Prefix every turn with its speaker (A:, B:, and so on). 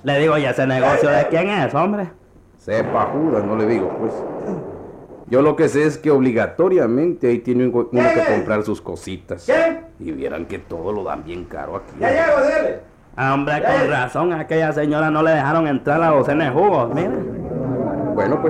A: Le digo, ¿y ese negocio de quién es, hombre?
B: Sepa Judas, no le digo, pues. Yo lo que sé es que obligatoriamente ahí tiene uno que comprar sus cositas.
C: ¿Quién?
B: Y vieran que todo lo dan bien caro aquí.
C: Ya llego, dile.
A: Ah, hombre, con razón, a aquella señora no le dejaron entrar a la docena de jugos, mira.
B: Bueno, pues